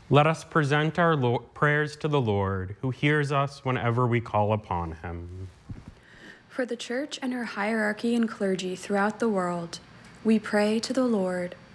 Let us present our prayers to the Lord, who hears us whenever we call upon him. For the Church and her hierarchy and clergy throughout the world, we pray to the Lord.